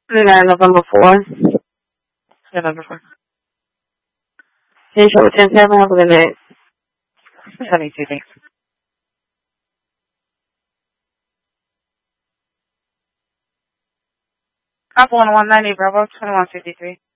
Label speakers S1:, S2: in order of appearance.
S1: We got November 4. November 4. Can you show with 10-7? Have a good night. 72, thanks. Apple on 190, Bravo, 2153.